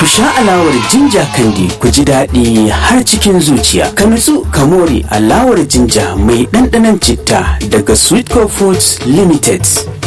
Ku sha alawar Jinja Candy ku ji daɗi har cikin zuciya. Ka nutsu ka more alawar Jinja mai ɗanɗanon citta daga Sweetco Foods Limited.